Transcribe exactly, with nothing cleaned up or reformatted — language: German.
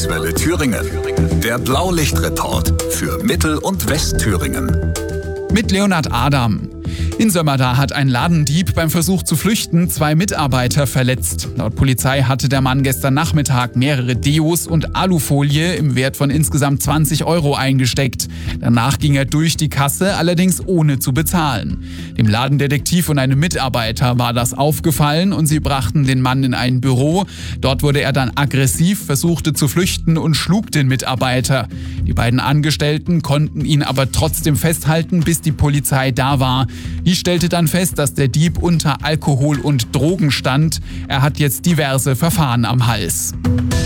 Kurzwelle Thüringen. Der Blaulichtreport für Mittel- und Westthüringen. Mit Leonhard Adam. In Sömmerda hat ein Ladendieb beim Versuch zu flüchten zwei Mitarbeiter verletzt. Laut Polizei hatte der Mann gestern Nachmittag mehrere Deos und Alufolie im Wert von insgesamt zwanzig Euro eingesteckt. Danach ging er durch die Kasse, allerdings ohne zu bezahlen. Dem Ladendetektiv und einem Mitarbeiter war das aufgefallen und sie brachten den Mann in ein Büro. Dort wurde er dann aggressiv, versuchte zu flüchten und schlug den Mitarbeiter. Die beiden Angestellten konnten ihn aber trotzdem festhalten, bis die Polizei da war. Die stellte dann fest, dass der Dieb unter Alkohol und Drogen stand. Er hat jetzt diverse Verfahren am Hals.